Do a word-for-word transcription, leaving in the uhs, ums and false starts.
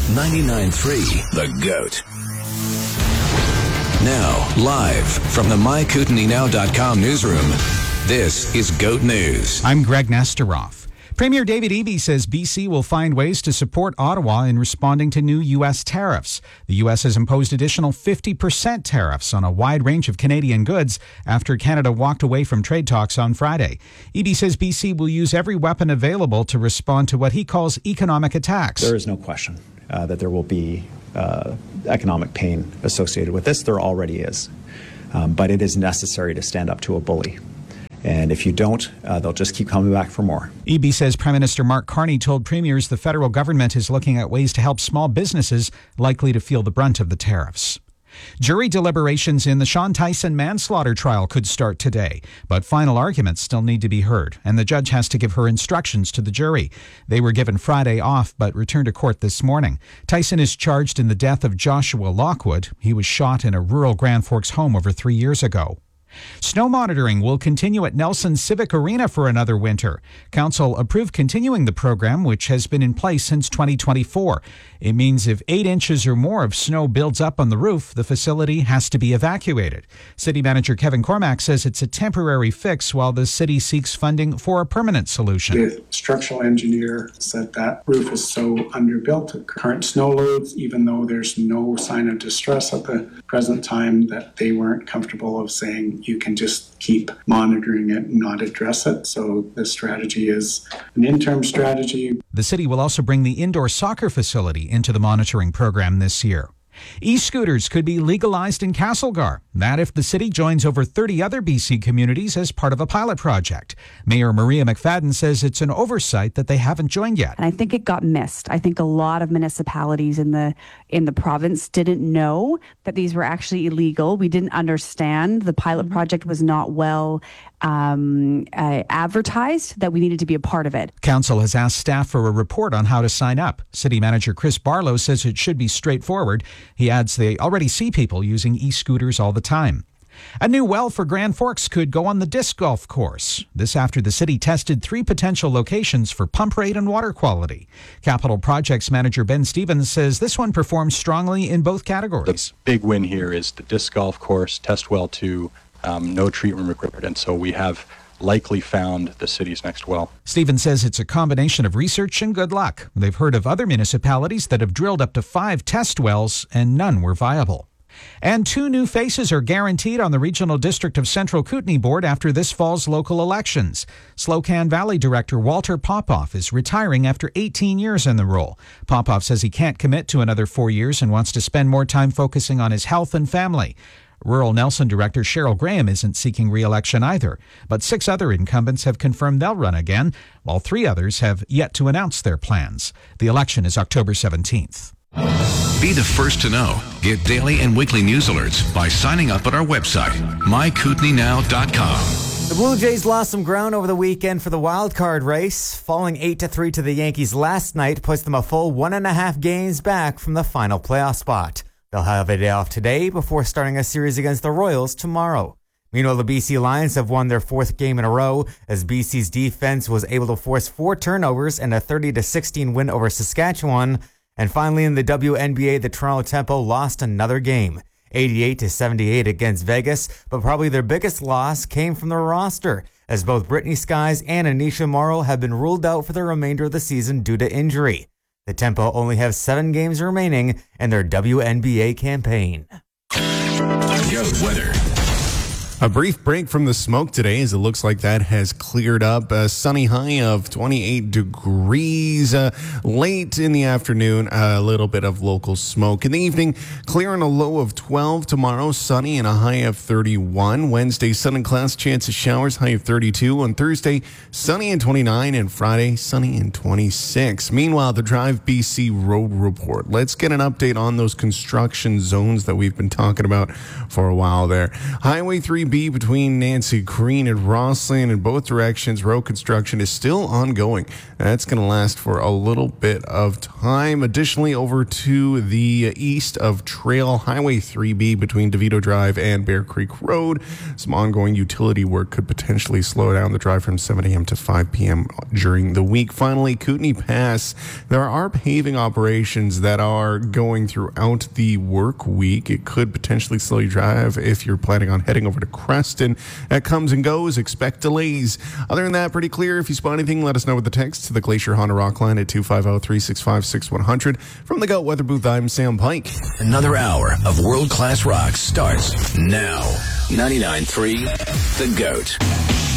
ninety-nine point three The Goat. Now, live from the my kootenai now dot com newsroom, this is Goat News. I'm Greg Nesteroff. Premier David Eby says B C will find ways to support Ottawa in responding to new U S tariffs. The U S has imposed additional fifty percent tariffs on a wide range of Canadian goods after Canada walked away from trade talks on Friday. Eby says B C will use every weapon available to respond to what he calls economic attacks. There is no question uh, that there will be uh, economic pain associated with this. There already is. Um, but it is necessary to stand up to a bully. And if you don't, uh, they'll just keep coming back for more. Eby says Prime Minister Mark Carney told premiers the federal government is looking at ways to help small businesses likely to feel the brunt of the tariffs. Jury deliberations in the Sean Tyson manslaughter trial could start today, but final arguments still need to be heard, and the judge has to give her instructions to the jury. They were given Friday off, but returned to court this morning. Tyson is charged in the death of Joshua Lockwood. He was shot in a rural Grand Forks home over three years ago. Snow monitoring will continue at Nelson Civic Arena for another winter. Council approved continuing the program, which has been in place since twenty twenty-four. It means if eight inches or more of snow builds up on the roof, the facility has to be evacuated. City Manager Kevin Cormack says it's a temporary fix while the city seeks funding for a permanent solution. The structural engineer said that roof is so underbuilt at current snow loads, even though there's no sign of distress at the present time, that they weren't comfortable of saying you can just keep monitoring it and not address it. So the strategy is an interim strategy. The city will also bring the indoor soccer facility into the monitoring program this year. E-scooters could be legalized in Castlegar. That if the city joins over thirty other B C communities as part of a pilot project. Mayor Maria McFadden says it's an oversight that they haven't joined yet. And I think it got missed. I think a lot of municipalities in the in the province didn't know that these were actually illegal. We didn't understand. The pilot project was not well um, uh, advertised, that we needed to be a part of it. Council has asked staff for a report on how to sign up. City Manager Chris Barlow says it should be straightforward. He adds they already see people using e-scooters all the time. A new well for Grand Forks could go on the disc golf course. This after the city tested three potential locations for pump rate and water quality. Capital Projects Manager Ben Stevens says this one performs strongly in both categories. The big win here is the disc golf course, test well two, um, no treatment required. And so we have likely found the city's next well. Stevens says it's a combination of research and good luck. They've heard of other municipalities that have drilled up to five test wells and none were viable. And two new faces are guaranteed on the Regional District of Central Kootenai Board after this fall's local elections. Slocan Valley Director Walter Popoff is retiring after eighteen years in the role. Popoff says he can't commit to another four years and wants to spend more time focusing on his health and family. Rural Nelson Director Cheryl Graham isn't seeking re-election either, but six other incumbents have confirmed they'll run again, while three others have yet to announce their plans. The election is October seventeenth. Be the first to know. Get daily and weekly news alerts by signing up at our website, my kootenai now dot com. The Blue Jays lost some ground over the weekend for the wild card race. Falling eight to three to the Yankees last night puts them a full one and a half games back from the final playoff spot. They'll have a day off today before starting a series against the Royals tomorrow. Meanwhile, the B C Lions have won their fourth game in a row as B C's defense was able to force four turnovers and a thirty to sixteen win over Saskatchewan. And finally, in the W N B A, the Toronto Tempo lost another game, eighty-eight to seventy-eight against Vegas, but probably their biggest loss came from the roster, as both Brittany Skies and Anisha Morrow have been ruled out for the remainder of the season due to injury. The Tempo only have seven games remaining in their W N B A campaign. Goat weather. A brief break from the smoke today as it looks like that has cleared up. A sunny high of twenty-eight degrees. Uh, late in the afternoon, a little bit of local smoke. In the evening, clear and a low of twelve. Tomorrow, sunny and a high of thirty-one. Wednesday, sun and clouds, chance of showers, high of thirty-two. On Thursday, sunny and twenty-nine. And Friday, sunny and twenty-six. Meanwhile, the Drive B C Road Report. Let's get an update on those construction zones that we've been talking about for a while there. Highway three B between Nancy Green and Roslyn in both directions. Road construction is still ongoing. That's going to last for a little bit of time. Additionally, over to the east of Trail, Highway three B between DeVito Drive and Bear Creek Road. Some ongoing utility work could potentially slow down the drive from seven a.m. to five p.m. during the week. Finally, Kootenay Pass. There are paving operations that are going throughout the work week. It could potentially slow your drive if you're planning on heading over to Creston. That comes and goes. Expect delays. Other than that, pretty clear. If you spot anything, let us know with the text to the Glacier Honda Rock line at two five zero, three six five, six one zero zero. From the Goat Weather Booth, I'm Sam Pike. Another hour of world-class rock starts now. ninety-nine point three The Goat.